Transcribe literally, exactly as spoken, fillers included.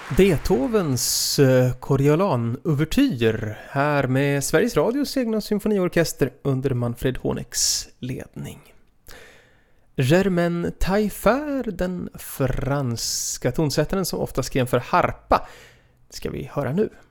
Beethovens Coriolan-ouvertyr här med Sveriges Radios egna symfoniorkester under Manfred Honecks ledning. Germaine Taillefer, den franska tonsättaren som ofta skrev för harpa, ska vi höra nu.